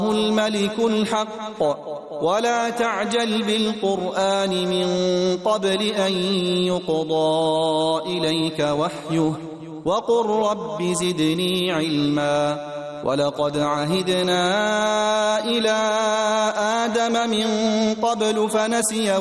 الملك الحق ولا تعجل بالقرآن من قبل أن يقضى إليك وحيه وقل رب زدني علما ولقد عهدنا إلى آدم من قبل فنسي